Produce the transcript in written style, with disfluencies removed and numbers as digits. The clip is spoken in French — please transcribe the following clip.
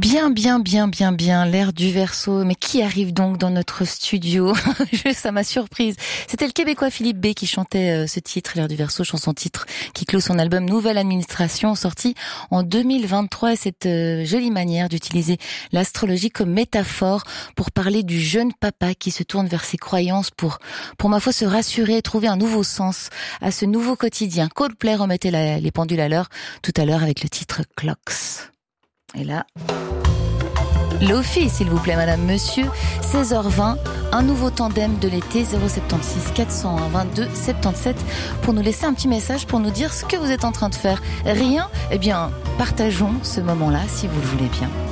Bien, l'air du Verseau. Mais qui arrive donc dans notre studio? Ça m'a surprise. C'était le Québécois Philippe B qui chantait ce titre, l'air du Verseau, chanson-titre qui clôt son album Nouvelle Administration, sorti en 2023. Et cette jolie manière d'utiliser l'astrologie comme métaphore pour parler du jeune papa qui se tourne vers ses croyances pour ma foi se rassurer et trouver un nouveau sens à ce nouveau quotidien. Coldplay remettait les pendules à l'heure tout à l'heure avec le titre Clocks. Et là, Lofi, s'il vous plaît, madame, monsieur, 16h20, un nouveau tandem de l'été, 076 401 22 77, pour nous laisser un petit message, pour nous dire ce que vous êtes en train de faire. Rien? Eh bien, partageons ce moment-là, si vous le voulez bien.